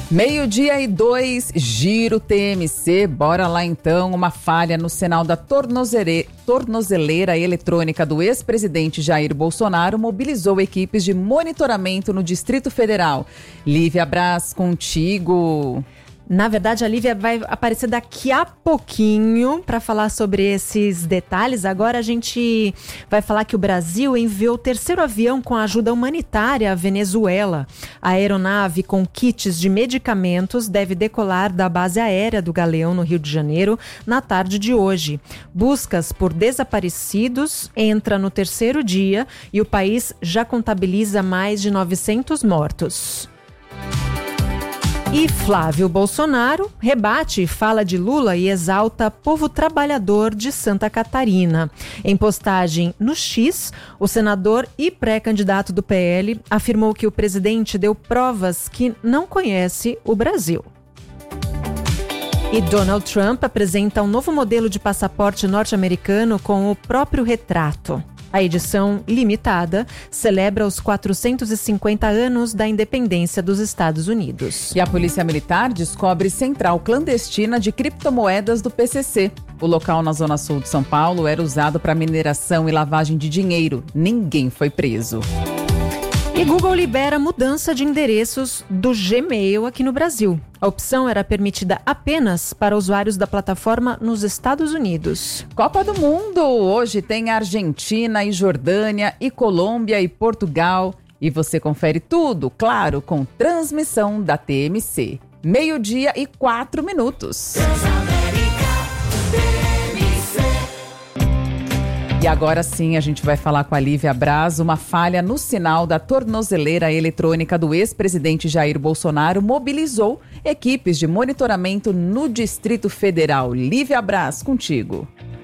12:02, Giro TMC. Bora lá então. Uma falha no sinal da tornozeleira eletrônica do ex-presidente Jair Bolsonaro mobilizou equipes de monitoramento no Distrito Federal. Lívia Braz, contigo. Na verdade, a Lívia vai aparecer daqui a pouquinho para falar sobre esses detalhes. Agora a gente vai falar que o Brasil enviou o terceiro avião com ajuda humanitária à Venezuela. A aeronave com kits de medicamentos deve decolar da base aérea do Galeão, no Rio de Janeiro, na tarde de hoje. Buscas por desaparecidos entra no terceiro dia e o país já contabiliza mais de 900 mortos. E Flávio Bolsonaro rebate fala de Lula e exalta povo trabalhador de Santa Catarina. Em postagem no X, o senador e pré-candidato do PL afirmou que o presidente deu provas que não conhece o Brasil. E Donald Trump apresenta um novo modelo de passaporte norte-americano com o próprio retrato. A edição limitada celebra os 450 anos da independência dos Estados Unidos. E a Polícia Militar descobre central clandestina de criptomoedas do PCC. O local na Zona Sul de São Paulo era usado para mineração e lavagem de dinheiro. Ninguém foi preso. E Google libera mudança de endereços do Gmail aqui no Brasil. A opção era permitida apenas para usuários da plataforma nos Estados Unidos. Copa do Mundo! Hoje tem Argentina e Jordânia e Colômbia e Portugal. E você confere tudo, claro, com transmissão da TMC. 12:04. E agora sim a gente vai falar com a Lívia Braz. Uma falha no sinal da tornozeleira eletrônica do ex-presidente Jair Bolsonaro mobilizou equipes de monitoramento no Distrito Federal. Lívia Braz, contigo.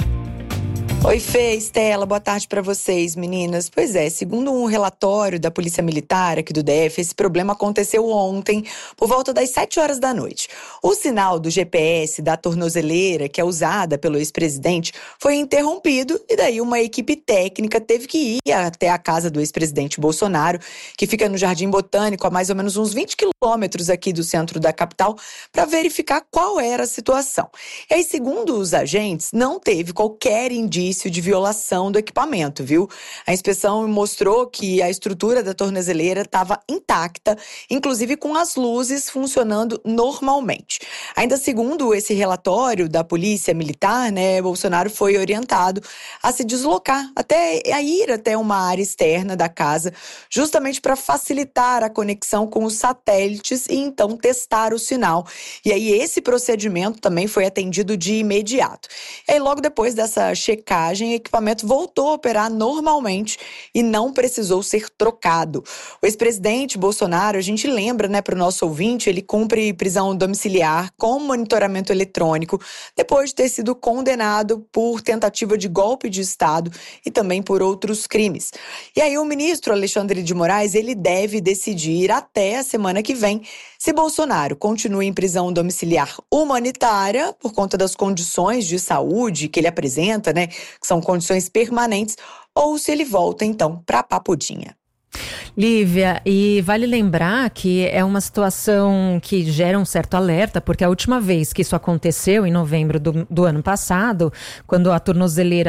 Oi, Fê, Estela, boa tarde para vocês, meninas. Pois é, segundo um relatório da Polícia Militar aqui do DF, esse problema aconteceu ontem, por volta das 7 horas da noite. O sinal do GPS da tornozeleira, que é usada pelo ex-presidente, foi interrompido e daí uma equipe técnica teve que ir até a casa do ex-presidente Bolsonaro, que fica no Jardim Botânico, a mais ou menos uns 20 quilômetros aqui do centro da capital, para verificar qual era a situação. E aí, segundo os agentes, não teve qualquer indício de violação do equipamento, viu? A inspeção mostrou que a estrutura da tornozeleira estava intacta, inclusive com as luzes funcionando normalmente. Ainda segundo esse relatório da Polícia Militar, Bolsonaro foi orientado a se deslocar, a ir até uma área externa da casa, justamente para facilitar a conexão com os satélites e então testar o sinal. E aí esse procedimento também foi atendido de imediato. E aí logo depois dessa checagem, o equipamento voltou a operar normalmente e não precisou ser trocado. O ex-presidente Bolsonaro, a gente lembra, para o nosso ouvinte, ele cumpre prisão domiciliar com monitoramento eletrônico depois de ter sido condenado por tentativa de golpe de Estado e também por outros crimes. E aí o ministro Alexandre de Moraes, ele deve decidir até a semana que vem se Bolsonaro continua em prisão domiciliar humanitária por conta das condições de saúde que ele apresenta, que são condições permanentes, ou se ele volta, então, para a Papudinha. Lívia, e vale lembrar que é uma situação que gera um certo alerta, porque a última vez que isso aconteceu, em novembro do ano passado, quando a tornozeleira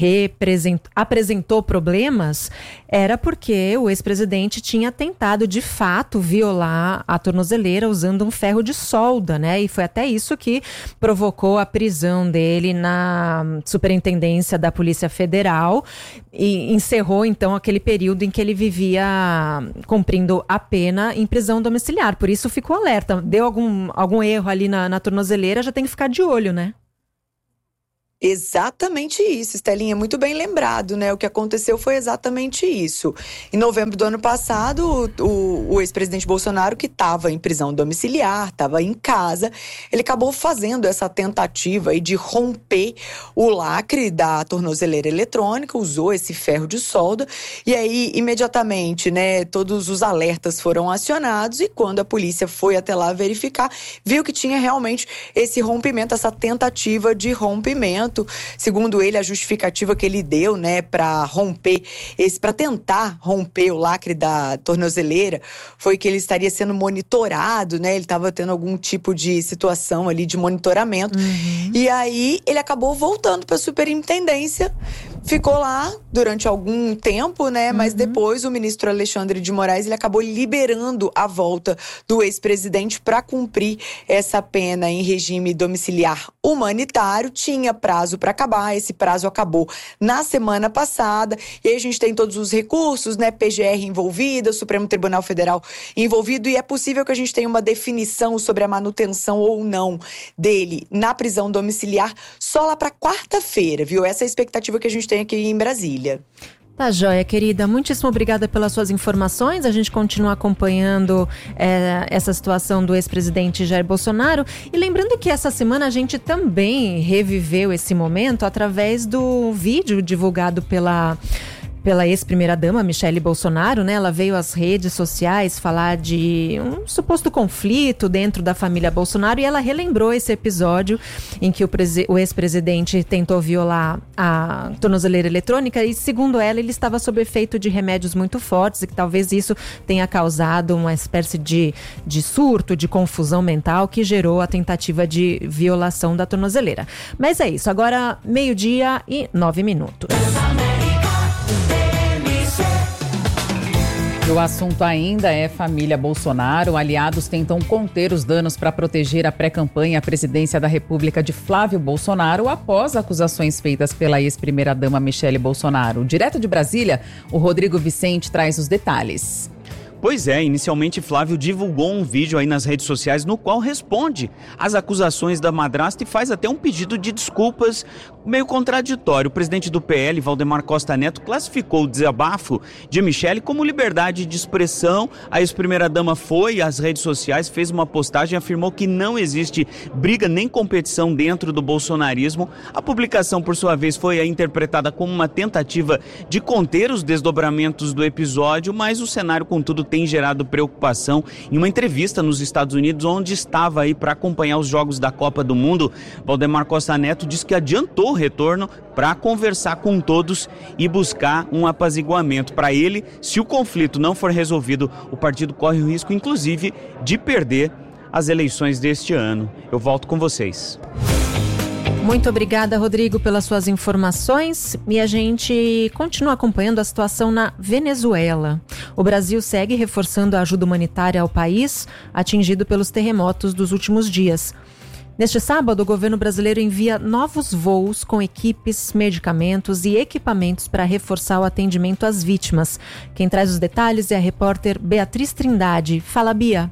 apresentou problemas, era porque o ex-presidente tinha tentado, de fato, violar a tornozeleira usando um ferro de solda, E foi até isso que provocou a prisão dele na Superintendência da Polícia Federal e encerrou, então, aquele período em que ele vivia cumprindo a pena em prisão domiciliar. Por isso ficou alerta. Deu algum erro ali na tornozeleira, já tem que ficar de olho, Exatamente isso, Estelinha, muito bem lembrado, O que aconteceu foi exatamente isso. Em novembro do ano passado, o ex-presidente Bolsonaro, que estava em prisão domiciliar, estava em casa, ele acabou fazendo essa tentativa aí de romper o lacre da tornozeleira eletrônica, usou esse ferro de solda, e aí, imediatamente, todos os alertas foram acionados, e quando a polícia foi até lá verificar, viu que tinha realmente esse rompimento, essa tentativa de rompimento, momento, segundo ele, a justificativa que ele deu, né, para tentar romper o lacre da tornozeleira, foi que ele estaria sendo monitorado, né? Ele estava tendo algum tipo de situação ali de monitoramento. E aí ele acabou voltando para a superintendência. Ficou lá durante algum tempo, né? Mas depois o ministro Alexandre de Moraes ele acabou liberando a volta do ex-presidente para cumprir essa pena em regime domiciliar humanitário. Tinha prazo para acabar, esse prazo acabou na semana passada. E aí a gente tem todos os recursos, né? PGR envolvida, Supremo Tribunal Federal envolvido, e é possível que a gente tenha uma definição sobre a manutenção ou não dele na prisão domiciliar só lá para quarta-feira, viu? Essa é a expectativa que a gente tem aqui em Brasília. Tá joia, querida. Muitíssimo obrigada pelas suas informações. A gente continua acompanhando essa situação do ex-presidente Jair Bolsonaro. E lembrando que essa semana a gente também reviveu esse momento através do vídeo divulgado pela ex-primeira-dama, Michele Bolsonaro, né? Ela veio às redes sociais falar de um suposto conflito dentro da família Bolsonaro e ela relembrou esse episódio em que o ex-presidente tentou violar a tornozeleira eletrônica e, segundo ela, ele estava sob efeito de remédios muito fortes e que talvez isso tenha causado uma espécie de surto, de confusão mental que gerou a tentativa de violação da tornozeleira. Mas é isso, agora 12:09. E o assunto ainda é família Bolsonaro. Aliados tentam conter os danos para proteger a pré-campanha à presidência da República de Flávio Bolsonaro após acusações feitas pela ex-primeira-dama Michele Bolsonaro. Direto de Brasília, o Rodrigo Vicente traz os detalhes. Pois é, inicialmente Flávio divulgou um vídeo aí nas redes sociais no qual responde às acusações da madrasta e faz até um pedido de desculpas meio contraditório. O presidente do PL, Valdemar Costa Neto, classificou o desabafo de Michele como liberdade de expressão. A ex-primeira-dama foi às redes sociais, fez uma postagem e afirmou que não existe briga nem competição dentro do bolsonarismo. A publicação, por sua vez, foi interpretada como uma tentativa de conter os desdobramentos do episódio, mas o cenário, contudo, tem gerado preocupação. Em uma entrevista nos Estados Unidos, onde estava aí para acompanhar os jogos da Copa do Mundo, Valdemar Costa Neto disse que adiantou o retorno para conversar com todos e buscar um apaziguamento. Para ele, se o conflito não for resolvido, o partido corre o risco, inclusive, de perder as eleições deste ano. Eu volto com vocês. Muito obrigada, Rodrigo, pelas suas informações. E a gente continua acompanhando a situação na Venezuela. O Brasil segue reforçando a ajuda humanitária ao país, atingido pelos terremotos dos últimos dias. Neste sábado, o governo brasileiro envia novos voos com equipes, medicamentos e equipamentos para reforçar o atendimento às vítimas. Quem traz os detalhes é a repórter Beatriz Trindade. Fala, Bia.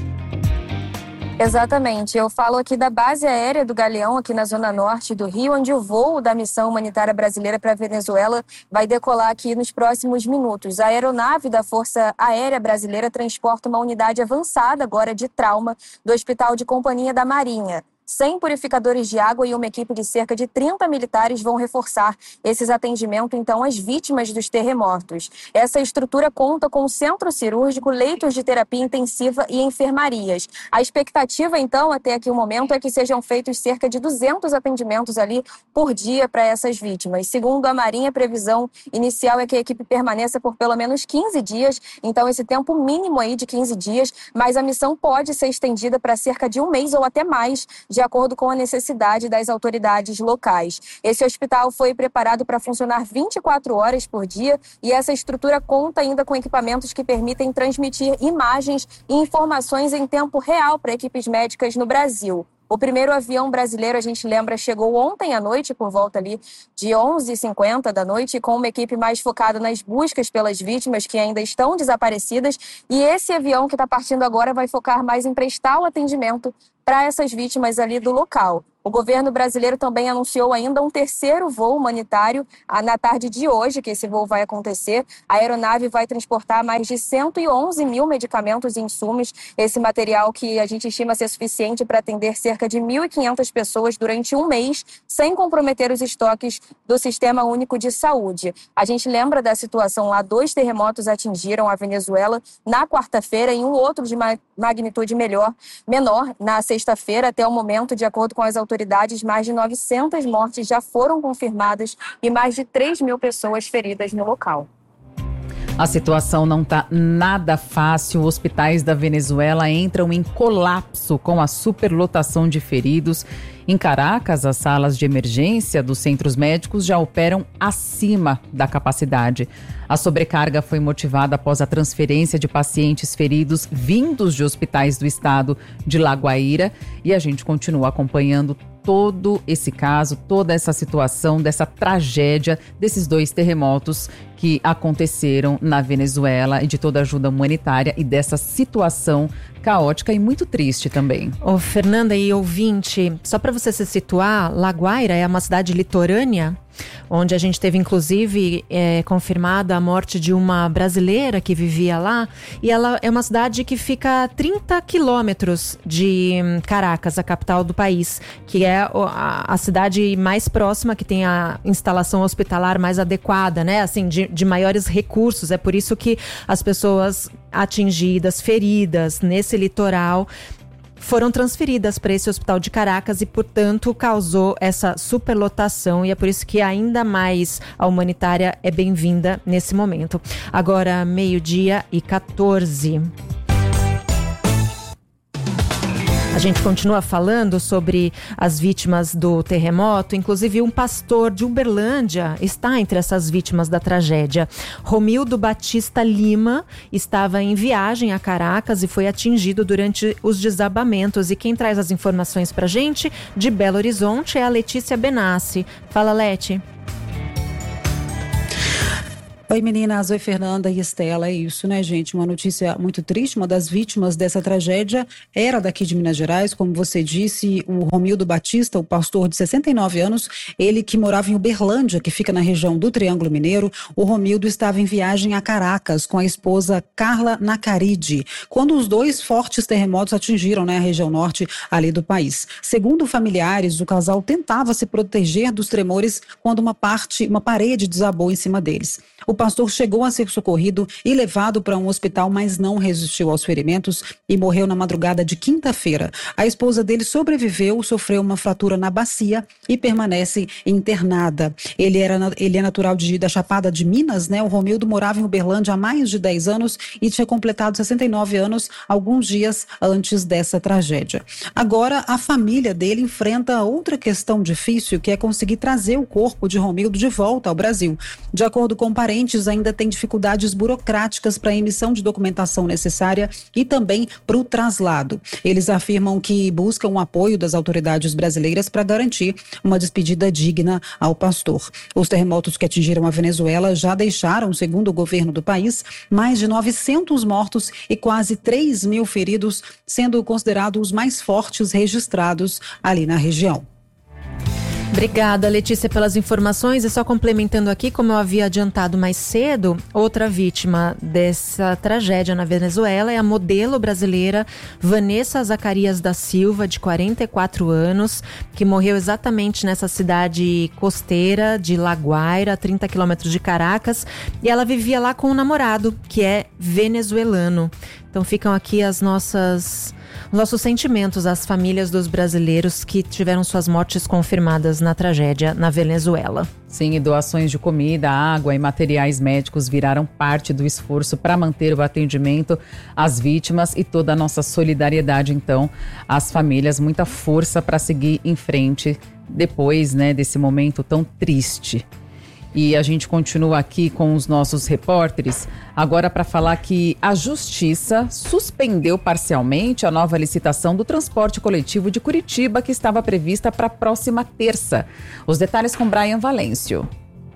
Exatamente, eu falo aqui da base aérea do Galeão, aqui na zona norte do Rio, onde o voo da missão humanitária brasileira para a Venezuela vai decolar aqui nos próximos minutos. A aeronave da Força Aérea Brasileira transporta uma unidade avançada agora de trauma do Hospital de Companhia da Marinha. 100 purificadores de água e uma equipe de cerca de 30 militares vão reforçar esses atendimentos, então, às vítimas dos terremotos. Essa estrutura conta com centro cirúrgico, leitos de terapia intensiva e enfermarias. A expectativa, então, até aqui o momento, é que sejam feitos cerca de 200 atendimentos ali por dia para essas vítimas. Segundo a Marinha, a previsão inicial é que a equipe permaneça por pelo menos 15 dias, então esse tempo mínimo aí de 15 dias, mas a missão pode ser estendida para cerca de um mês ou até mais, de acordo com a necessidade das autoridades locais. Esse hospital foi preparado para funcionar 24 horas por dia e essa estrutura conta ainda com equipamentos que permitem transmitir imagens e informações em tempo real para equipes médicas no Brasil. O primeiro avião brasileiro, a gente lembra, chegou ontem à noite, por volta ali de 11h50 da noite, com uma equipe mais focada nas buscas pelas vítimas que ainda estão desaparecidas. E esse avião que está partindo agora vai focar mais em prestar o atendimento para essas vítimas ali do local. O governo brasileiro também anunciou ainda um terceiro voo humanitário na tarde de hoje, que esse voo vai acontecer. A aeronave vai transportar mais de 111 mil medicamentos e insumos. Esse material que a gente estima ser suficiente para atender cerca de 1.500 pessoas durante um mês, sem comprometer os estoques do Sistema Único de Saúde. A gente lembra da situação lá, 2 terremotos atingiram a Venezuela na quarta-feira e um outro de magnitude menor na sexta-feira. Até o momento, de acordo com as autoridades, mais de 900 mortes já foram confirmadas e mais de 3.000 pessoas feridas no local. A situação não está nada fácil. Hospitais da Venezuela entram em colapso com a superlotação de feridos. Em Caracas, as salas de emergência dos centros médicos já operam acima da capacidade. A sobrecarga foi motivada após a transferência de pacientes feridos vindos de hospitais do estado de La Guaira. E a gente continua acompanhando todo esse caso, toda essa situação, dessa tragédia, desses 2 terremotos que aconteceram na Venezuela e de toda a ajuda humanitária e dessa situação caótica e muito triste também. Ô, Fernanda e ouvinte, só para você se situar, La Guaira é uma cidade litorânea, onde a gente teve inclusive confirmada a morte de uma brasileira que vivia lá, e ela é uma cidade que fica a 30 quilômetros de Caracas, a capital do país, que é a cidade mais próxima, que tem a instalação hospitalar mais adequada, né? Assim, de maiores recursos. É por isso que as pessoas atingidas, feridas nesse litoral foram transferidas para esse hospital de Caracas e, portanto, causou essa superlotação, e é por isso que ainda mais a humanitária é bem-vinda nesse momento. Agora, 12:14. A gente continua falando sobre as vítimas do terremoto. Inclusive, um pastor de Uberlândia está entre essas vítimas da tragédia. Romildo Batista Lima estava em viagem a Caracas e foi atingido durante os desabamentos. E quem traz as informações pra gente de Belo Horizonte é a Letícia Benassi. Fala, Leti. Oi, meninas. Oi, Fernanda e Estela. É isso, né, gente? Uma notícia muito triste. Uma das vítimas dessa tragédia era daqui de Minas Gerais, como você disse, o Romildo Batista, o pastor de 69 anos, ele que morava em Uberlândia, que fica na região do Triângulo Mineiro. O Romildo estava em viagem a Caracas com a esposa Carla Nacaride, quando os 2 fortes terremotos atingiram, né, a região norte ali do país. Segundo familiares, o casal tentava se proteger dos tremores quando uma parede desabou em cima deles. O pastor chegou a ser socorrido e levado para um hospital, mas não resistiu aos ferimentos e morreu na madrugada de quinta-feira. A esposa dele sobreviveu, sofreu uma fratura na bacia e permanece internada. Ele é natural da Chapada de Minas, né? O Romildo morava em Uberlândia há mais de 10 anos e tinha completado 69 anos alguns dias antes dessa tragédia. Agora, a família dele enfrenta outra questão difícil, que é conseguir trazer o corpo de Romildo de volta ao Brasil. De acordo com parentes, ainda têm dificuldades burocráticas para a emissão de documentação necessária e também para o traslado. Eles afirmam que buscam o apoio das autoridades brasileiras para garantir uma despedida digna ao pastor. Os terremotos que atingiram a Venezuela já deixaram, segundo o governo do país, mais de 900 mortos e quase 3.000 feridos, sendo considerados os mais fortes registrados ali na região. Obrigada, Letícia, pelas informações. E só complementando aqui, como eu havia adiantado mais cedo, outra vítima dessa tragédia na Venezuela é a modelo brasileira Vanessa Zacarias da Silva, de 44 anos, que morreu exatamente nessa cidade costeira de La Guaira, a 30 quilômetros de Caracas, e ela vivia lá com um namorado, que é venezuelano. Então ficam aqui os nossos sentimentos às famílias dos brasileiros que tiveram suas mortes confirmadas na tragédia na Venezuela. Sim, e doações de comida, água e materiais médicos viraram parte do esforço para manter o atendimento às vítimas e toda a nossa solidariedade, então, às famílias. Muita força para seguir em frente depois, né, desse momento tão triste. E a gente continua aqui com os nossos repórteres, agora para falar que a Justiça suspendeu parcialmente a nova licitação do transporte coletivo de Curitiba, que estava prevista para a próxima terça. Os detalhes com Brian Valêncio.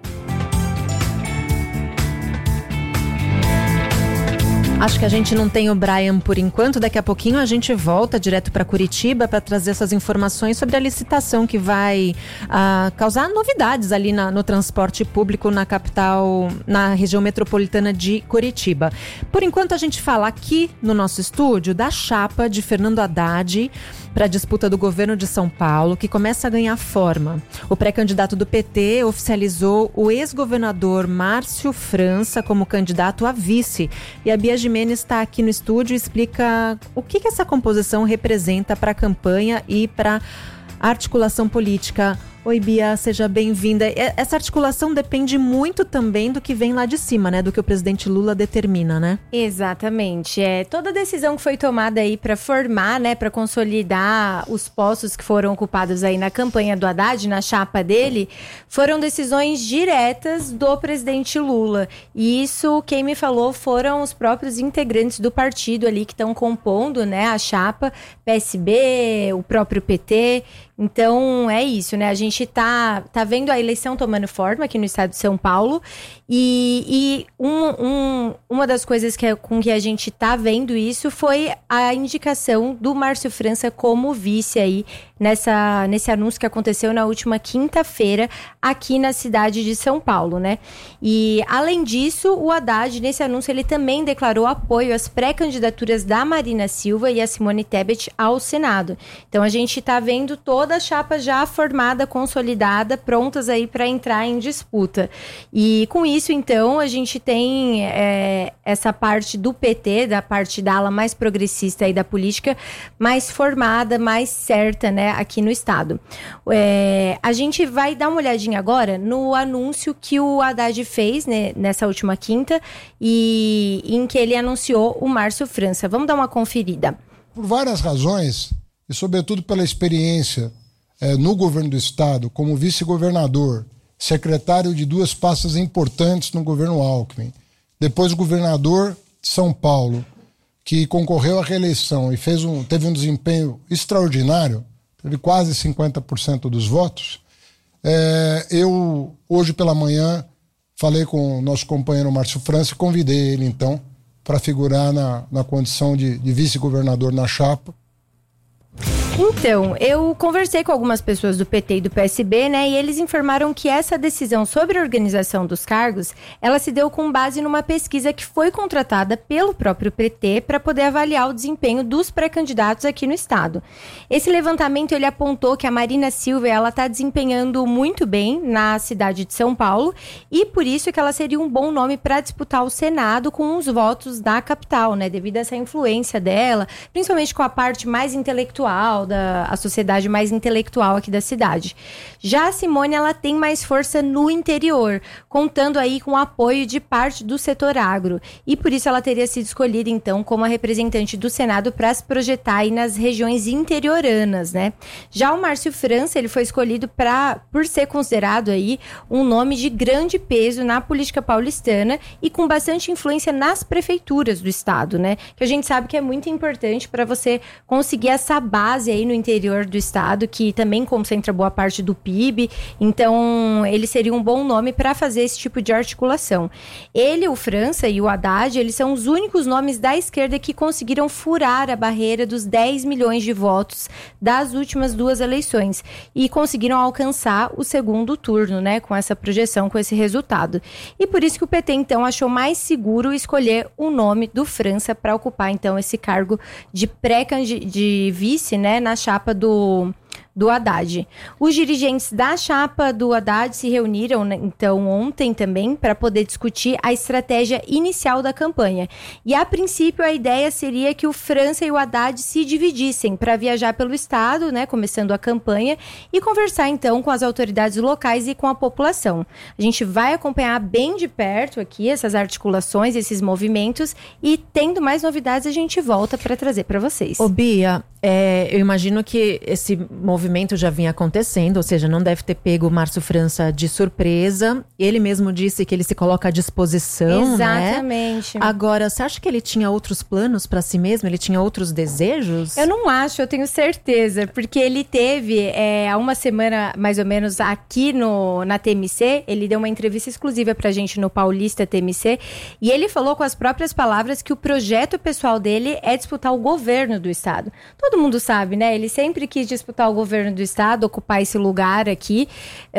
Acho que a gente não tem o Brian por enquanto. Daqui a pouquinho a gente volta direto para Curitiba para trazer essas informações sobre a licitação que vai causar novidades ali no transporte público na capital, na região metropolitana de Curitiba. Por enquanto a gente fala aqui no nosso estúdio da chapa de Fernando Haddad para a disputa do governo de São Paulo, que começa a ganhar forma. O pré-candidato do PT oficializou o ex-governador Márcio França como candidato a vice e a Bia Jimenez está aqui no estúdio e explica o que essa composição representa para a campanha e para a articulação política. Oi, Bia, seja bem-vinda. Essa articulação depende muito também do que vem lá de cima, né? Do que o presidente Lula determina, né? Exatamente. Toda decisão que foi tomada aí para formar, né, para consolidar os postos que foram ocupados aí na campanha do Haddad, na chapa dele, foram decisões diretas do presidente Lula. E isso, quem me falou, foram os próprios integrantes do partido ali que estão compondo, né, a chapa, PSB, o próprio PT. Então, é isso, né? A gente tá vendo a eleição tomando forma aqui no estado de São Paulo e uma das coisas com que a gente tá vendo isso foi a indicação do Márcio França como vice aí nesse anúncio que aconteceu na última quinta-feira aqui na cidade de São Paulo, né? E, além disso, o Haddad, nesse anúncio, ele também declarou apoio às pré-candidaturas da Marina Silva e a Simone Tebet ao Senado. Então, a gente tá vendo toda a chapa já formada, consolidada, prontas aí para entrar em disputa. E com isso, então, a gente tem essa parte do PT, da parte da ala mais progressista aí da política, mais formada, mais certa, né, aqui no estado. A gente vai dar uma olhadinha agora no anúncio que o Haddad fez, né, nessa última quinta, e em que ele anunciou o Márcio França. Vamos dar uma conferida. Por várias razões, e sobretudo pela experiência no governo do estado, como vice-governador, secretário de duas pastas importantes no governo Alckmin, depois governador de São Paulo, que concorreu à reeleição e teve um desempenho extraordinário, teve quase 50% dos votos. Eu, hoje pela manhã, falei com o nosso companheiro Márcio França e convidei ele, então, para figurar na condição de vice-governador na chapa. Então, eu conversei com algumas pessoas do PT e do PSB, né, e eles informaram que essa decisão sobre a organização dos cargos, ela se deu com base numa pesquisa que foi contratada pelo próprio PT para poder avaliar o desempenho dos pré-candidatos aqui no estado. Esse levantamento, ele apontou que a Marina Silva, ela está desempenhando muito bem na cidade de São Paulo e por isso que ela seria um bom nome para disputar o Senado com os votos da capital, né, devido a essa influência dela, principalmente com a parte mais intelectual, a sociedade mais intelectual aqui da cidade. Já a Simone, ela tem mais força no interior, contando aí com o apoio de parte do setor agro. E por isso ela teria sido escolhida, então, como a representante do Senado para se projetar aí nas regiões interioranas, né? Já o Márcio França, ele foi escolhido por ser considerado aí um nome de grande peso na política paulistana e com bastante influência nas prefeituras do estado, né? Que a gente sabe que é muito importante para você conseguir essa base aí no interior do estado, que também concentra boa parte do PIB, então ele seria um bom nome para fazer esse tipo de articulação. Ele, o França e o Haddad, eles são os únicos nomes da esquerda que conseguiram furar a barreira dos 10 milhões de votos das últimas duas eleições e conseguiram alcançar o segundo turno, né, com essa projeção, com esse resultado. E por isso que o PT, então, achou mais seguro escolher o nome do França para ocupar, então, esse cargo de vice, né, na chapa do Haddad. Os dirigentes da chapa do Haddad se reuniram, né, então, ontem também, para poder discutir a estratégia inicial da campanha. E, a princípio, a ideia seria que o França e o Haddad se dividissem para viajar pelo estado, né, começando a campanha, e conversar, então, com as autoridades locais e com a população. A gente vai acompanhar bem de perto aqui essas articulações, esses movimentos, e, tendo mais novidades, a gente volta para trazer para vocês. Ô, Bia, eu imagino que esse movimento já vinha acontecendo, ou seja, não deve ter pego o Márcio França de surpresa. Ele mesmo disse que ele se coloca à disposição, exatamente, né? Agora, você acha que ele tinha outros planos para si mesmo? Ele tinha outros desejos? Eu não acho, eu tenho certeza, porque ele teve, há uma semana, mais ou menos, aqui na TMC, ele deu uma entrevista exclusiva pra gente no Paulista TMC, e ele falou com as próprias palavras que o projeto pessoal dele é disputar o governo do estado. Todo mundo sabe, né? Ele sempre quis disputar o governo do estado, ocupar esse lugar aqui.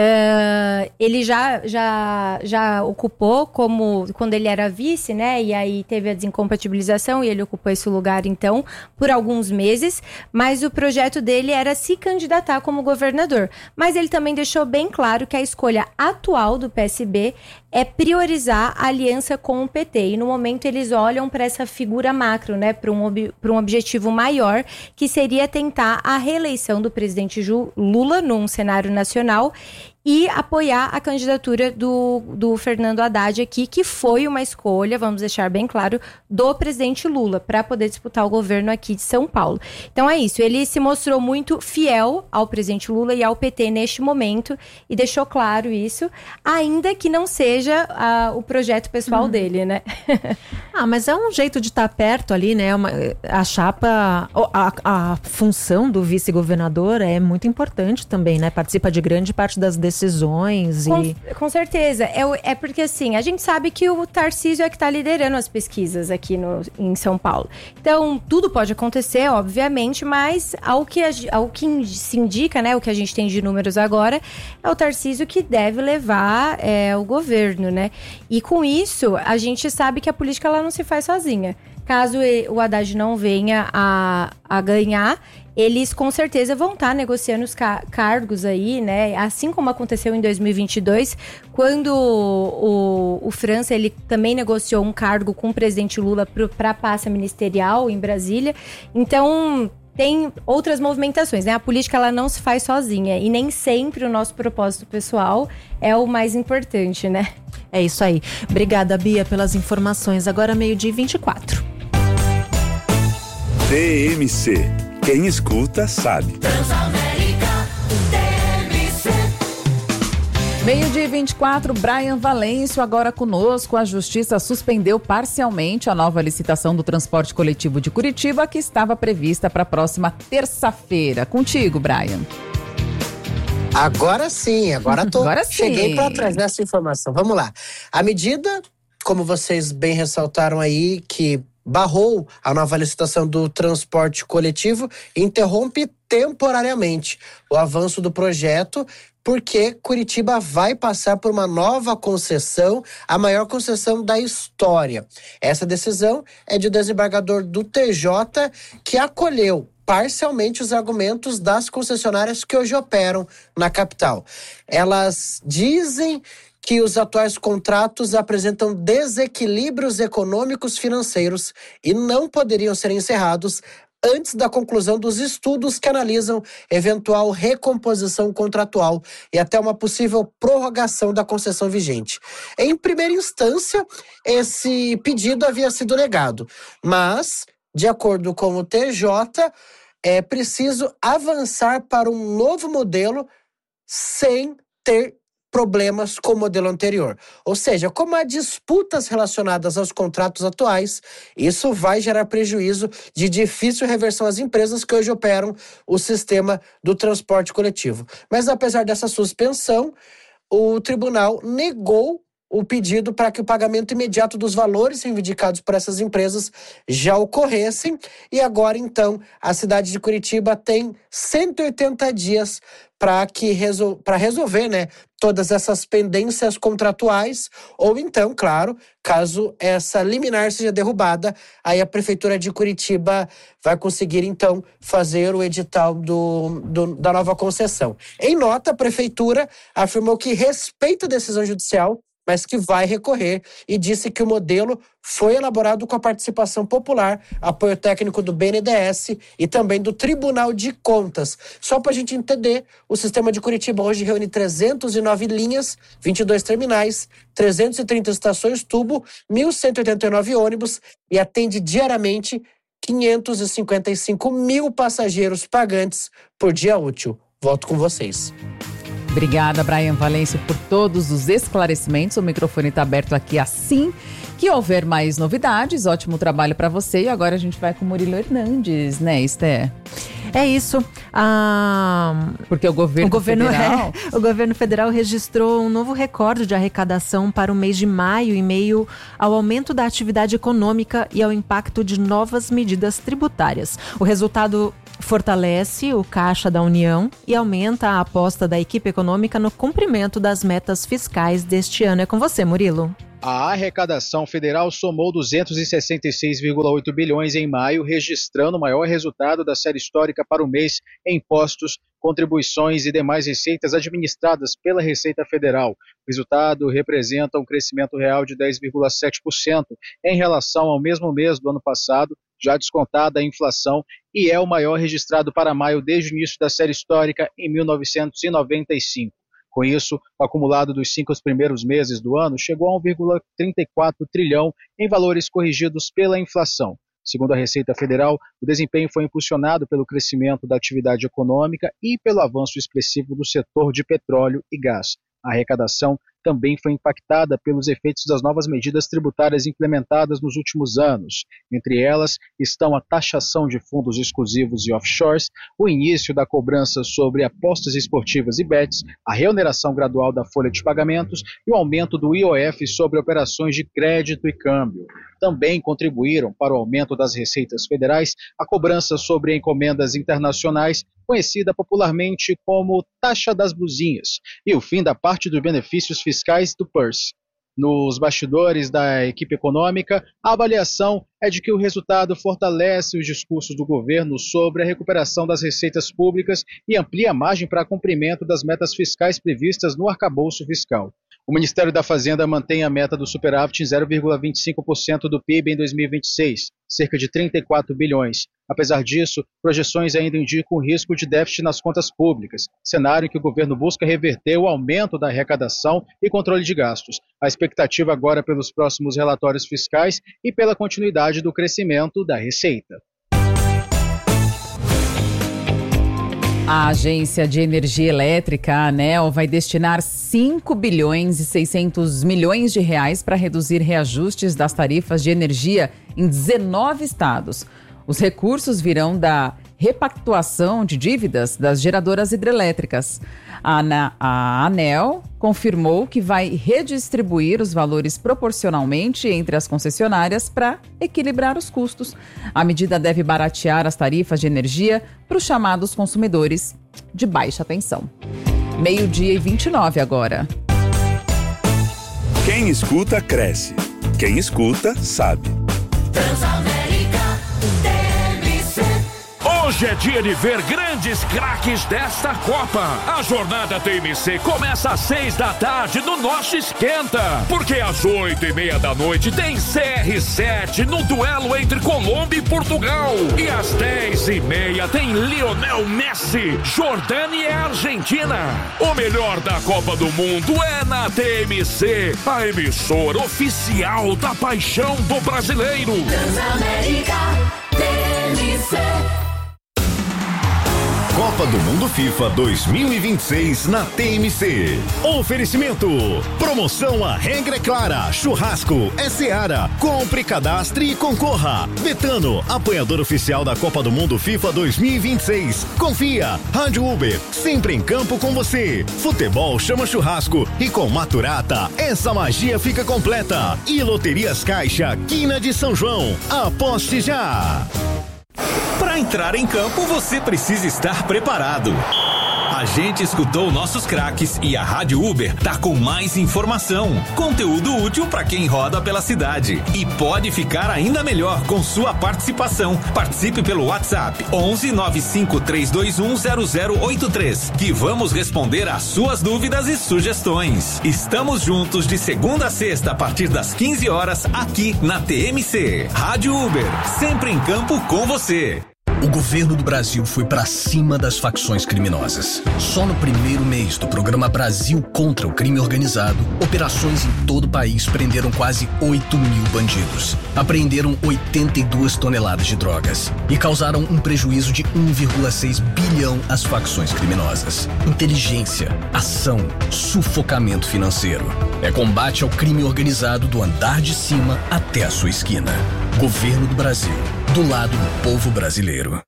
Ele já ocupou quando ele era vice, né? E aí teve a desincompatibilização e ele ocupou esse lugar, então, por alguns meses. Mas o projeto dele era se candidatar como governador. Mas ele também deixou bem claro que a escolha atual do PSB é priorizar a aliança com o PT. E no momento eles olham para essa figura macro, né, para um objetivo maior, que seria tentar a reeleição do presidente Lula num cenário nacional e apoiar a candidatura do Fernando Haddad aqui, que foi uma escolha, vamos deixar bem claro, do presidente Lula, para poder disputar o governo aqui de São Paulo. Então é isso, ele se mostrou muito fiel ao presidente Lula e ao PT neste momento, e deixou claro isso, ainda que não seja o projeto pessoal dele, né? Mas é um jeito de estar perto ali, né? A chapa, a função do vice-governador é muito importante também, né? Participa de grande parte das decisões Com certeza. É porque, assim, a gente sabe que o Tarcísio é que está liderando as pesquisas aqui em São Paulo. Então, tudo pode acontecer, obviamente, mas ao que se indica, né, o que a gente tem de números agora, é o Tarcísio que deve levar o governo, né? E com isso, a gente sabe que a política ela não se faz sozinha. Caso o Haddad não venha a ganhar, eles com certeza vão estar negociando os cargos aí, né? Assim como aconteceu em 2022, quando o França, ele também negociou um cargo com o presidente Lula para a pasta ministerial em Brasília. Então, tem outras movimentações, né? A política, ela não se faz sozinha e nem sempre o nosso propósito pessoal é o mais importante, né? É isso aí. Obrigada, Bia, pelas informações. Agora 12h24. TMC. Quem escuta sabe. Meio-dia 24, Brian Valêncio agora conosco. A Justiça suspendeu parcialmente a nova licitação do transporte coletivo de Curitiba, que estava prevista para a próxima terça-feira. Contigo, Brian. Agora sim, agora cheguei para trazer essa informação. Vamos lá. A medida, como vocês bem ressaltaram aí, que barrou a nova licitação do transporte coletivo, interrompe temporariamente o avanço do projeto, porque Curitiba vai passar por uma nova concessão, a maior concessão da história. Essa decisão é de desembargador do TJ, que acolheu parcialmente os argumentos das concessionárias que hoje operam na capital. Elas dizem que os atuais contratos apresentam desequilíbrios econômicos financeiros e não poderiam ser encerrados antes da conclusão dos estudos que analisam eventual recomposição contratual e até uma possível prorrogação da concessão vigente. Em primeira instância, esse pedido havia sido negado, mas, de acordo com o TJ, é preciso avançar para um novo modelo sem ter problemas com o modelo anterior. Ou seja, como há disputas relacionadas aos contratos atuais, isso vai gerar prejuízo de difícil reversão às empresas que hoje operam o sistema do transporte coletivo. Mas apesar dessa suspensão, o tribunal negou o pedido para que o pagamento imediato dos valores reivindicados por essas empresas já ocorressem. E agora, então, a cidade de Curitiba tem 180 dias para resolver, né, todas essas pendências contratuais, ou então, claro, caso essa liminar seja derrubada, aí a Prefeitura de Curitiba vai conseguir, então, fazer o edital da nova concessão. Em nota, a Prefeitura afirmou que respeita a decisão judicial, mas que vai recorrer, e disse que o modelo foi elaborado com a participação popular, apoio técnico do BNDES e também do Tribunal de Contas. Só para a gente entender, o sistema de Curitiba hoje reúne 309 linhas, 22 terminais, 330 estações tubo, 1.189 ônibus e atende diariamente 555 mil passageiros pagantes por dia útil. Volto com vocês. Obrigada, Brian Valêncio, por todos os esclarecimentos. O microfone está aberto aqui assim que houver mais novidades. Ótimo trabalho para você. E agora a gente vai com o Murilo Hernandes, né, Esté? É isso. Porque o governo federal... O governo federal registrou um novo recorde de arrecadação para o mês de maio, em meio ao aumento da atividade econômica e ao impacto de novas medidas tributárias. O resultado fortalece o caixa da União e aumenta a aposta da equipe econômica no cumprimento das metas fiscais deste ano. É com você, Murilo. A arrecadação federal somou 266,8 bilhões em maio, registrando o maior resultado da série histórica para o mês em impostos, contribuições e demais receitas administradas pela Receita Federal. O resultado representa um crescimento real de 10,7% em relação ao mesmo mês do ano passado, já descontada a inflação, e é o maior registrado para maio desde o início da série histórica em 1995. Com isso, o acumulado dos 5 primeiros meses do ano chegou a 1,34 trilhão em valores corrigidos pela inflação. Segundo a Receita Federal, o desempenho foi impulsionado pelo crescimento da atividade econômica e pelo avanço expressivo do setor de petróleo e gás. A arrecadação também foi impactada pelos efeitos das novas medidas tributárias implementadas nos últimos anos. Entre elas estão a taxação de fundos exclusivos e offshores, o início da cobrança sobre apostas esportivas e bets, a reoneração gradual da folha de pagamentos e o aumento do IOF sobre operações de crédito e câmbio. Também contribuíram para o aumento das receitas federais a cobrança sobre encomendas internacionais, conhecida popularmente como taxa das blusinhas, e o fim da parte dos benefícios fiscais do PERS. Nos bastidores da equipe econômica, a avaliação é de que o resultado fortalece os discursos do governo sobre a recuperação das receitas públicas e amplia a margem para cumprimento das metas fiscais previstas no arcabouço fiscal. O Ministério da Fazenda mantém a meta do superávit em 0,25% do PIB em 2026, cerca de 34 bilhões. Apesar disso, projeções ainda indicam o risco de déficit nas contas públicas, cenário em que o governo busca reverter o aumento da arrecadação e controle de gastos. A expectativa agora pelos próximos relatórios fiscais e pela continuidade do crescimento da receita. A Agência de Energia Elétrica, a ANEEL, vai destinar 5 bilhões e 600 milhões de reais para reduzir reajustes das tarifas de energia em 19 estados. Os recursos virão da repactuação de dívidas das geradoras hidrelétricas. A ANEEL confirmou que vai redistribuir os valores proporcionalmente entre as concessionárias para equilibrar os custos. A medida deve baratear as tarifas de energia para os chamados consumidores de baixa tensão. 12:29 agora. Quem escuta, cresce. Quem escuta, sabe. Hoje é dia de ver grandes craques desta Copa. A jornada TMC começa às 6 da tarde no nosso Esquenta. Porque às 8:30 da noite tem CR7 no duelo entre Colômbia e Portugal. E às 10:30 tem Lionel Messi, Jordânia e Argentina. O melhor da Copa do Mundo é na TMC, a emissora oficial da paixão do brasileiro. Transamérica TMC. Copa do Mundo FIFA 2026 na TMC. Oferecimento. Promoção A Regra é Clara. Churrasco é Seara. Compre, cadastre e concorra. Betano, apoiador oficial da Copa do Mundo FIFA 2026. Confia. Rádio Uber, sempre em campo com você. Futebol chama churrasco. E com Maturata, essa magia fica completa. E Loterias Caixa, Quina de São João. Aposte já. Para entrar em campo, você precisa estar preparado. A gente escutou nossos craques e a Rádio Uber tá com mais informação, conteúdo útil para quem roda pela cidade. E pode ficar ainda melhor com sua participação. Participe pelo WhatsApp 11 95 321 0083, que vamos responder às suas dúvidas e sugestões. Estamos juntos de segunda a sexta a partir das 15 horas aqui na TMC. Rádio Uber, sempre em campo com você. O governo do Brasil foi pra cima das facções criminosas. Só no primeiro mês do programa Brasil contra o Crime Organizado, operações em todo o país prenderam quase 8 mil bandidos. Apreenderam 82 toneladas de drogas e causaram um prejuízo de 1,6 bilhão às facções criminosas. Inteligência, ação, sufocamento financeiro. É combate ao crime organizado do andar de cima até a sua esquina. Governo do Brasil, do lado do povo brasileiro.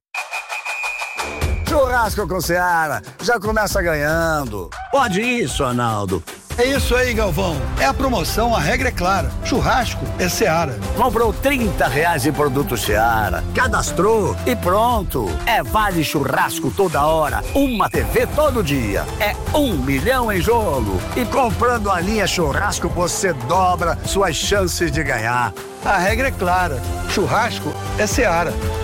Churrasco com Seara, já começa ganhando. Pode isso, Arnaldo. É isso aí, Galvão. É a promoção, a regra é clara. Churrasco é Seara. Comprou R$30 em produto Seara, cadastrou e pronto. É vale churrasco toda hora, uma TV todo dia. É 1 milhão em jogo. E comprando a linha churrasco, você dobra suas chances de ganhar. A regra é clara. Churrasco é Seara.